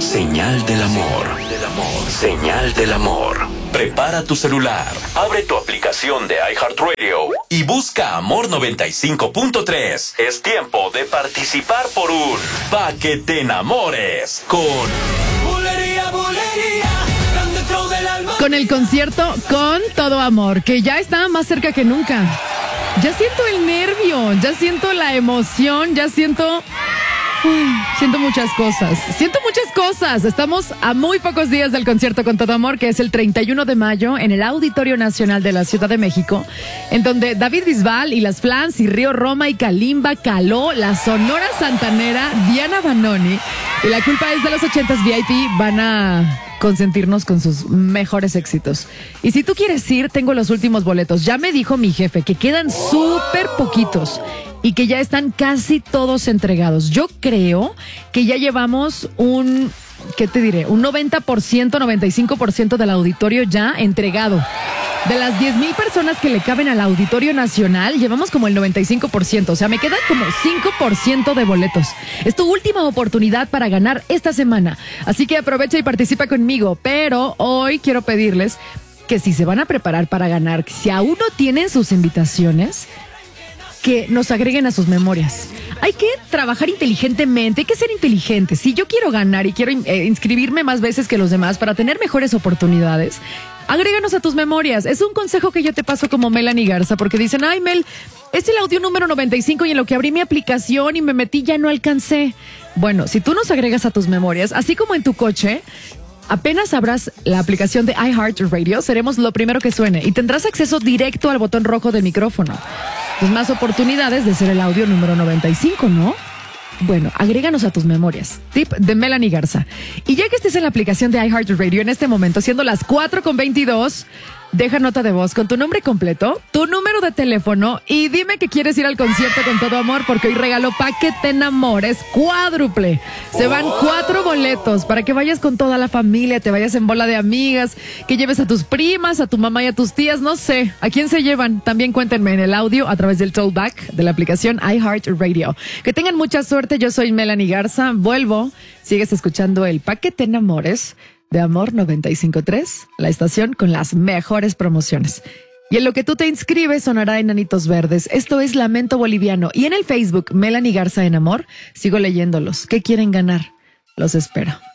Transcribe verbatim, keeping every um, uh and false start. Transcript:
Señal del amor. Señal del amor. Prepara tu celular, abre tu aplicación de iHeartRadio y busca Amor noventa y cinco punto tres. Es tiempo de participar por un Pa' que te enamores con Bulería, bulería, grande throw del alma. Con el concierto Con Todo Amor, que ya está más cerca que nunca. Ya siento el nervio, ya siento la emoción, ya siento... Uy, siento muchas cosas, siento muchas cosas. Estamos a muy pocos días del concierto Con Todo Amor, que es el treinta y uno de mayo en el Auditorio Nacional de la Ciudad de México, en donde David Bisbal y las Flans y Río Roma y Kalimba, Caló, la Sonora Santanera, Diana Banoni y La Culpa es de los ochentas V I P van a consentirnos con sus mejores éxitos. Y si tú quieres ir, tengo los últimos boletos. Ya me dijo mi jefe que quedan súper poquitos y que ya están casi todos entregados. Yo creo que ya llevamos un, ¿qué te diré? Un noventa por ciento, noventa y cinco por ciento del auditorio ya entregado. De las diez mil personas que le caben al Auditorio Nacional, llevamos como el noventa y cinco por ciento. O sea, me quedan como cinco por ciento de boletos. Es tu última oportunidad para ganar esta semana. Así que aprovecha y participa conmigo. Pero hoy quiero pedirles que si se van a preparar para ganar, si aún no tienen sus invitaciones, que nos agreguen a sus memorias. Hay que trabajar inteligentemente, hay que ser inteligentes. Si yo quiero ganar y quiero eh, inscribirme más veces que los demás para tener mejores oportunidades, agréganos a tus memorias. Es un consejo que yo te paso como Melanie Garza, porque dicen, ay Mel, es el audio número noventa y cinco y en lo que abrí mi aplicación y me metí ya no alcancé. Bueno, si tú nos agregas a tus memorias, así como en tu coche, apenas abras la aplicación de iHeartRadio, seremos lo primero que suene y tendrás acceso directo al botón rojo del micrófono. Pues más oportunidades de ser el audio número noventa y cinco, ¿no? Bueno, agréganos a tus memorias. Tip de Melanie Garza. Y ya que estés en la aplicación de iHeartRadio en este momento, siendo las cuatro con veintidós, deja nota de voz con tu nombre completo, tu número de teléfono y dime que quieres ir al concierto Con Todo Amor, porque hoy regalo Pa' que te enamores cuádruple. Se van cuatro boletos para que vayas con toda la familia, te vayas en bola de amigas, que lleves a tus primas, a tu mamá y a tus tías, no sé, ¿a quién se llevan? También cuéntenme en el audio a través del tollback de la aplicación iHeartRadio. Que tengan mucha suerte, yo soy Melanie Garza, vuelvo, sigues escuchando el Pa' que te enamores de Amor noventa y cinco punto tres, la estación con las mejores promociones. Y en lo que tú te inscribes sonará Enanitos Verdes. Esto es Lamento Boliviano. Y en el Facebook, Melanie Garza en Amor, sigo leyéndolos. ¿Qué quieren ganar? Los espero.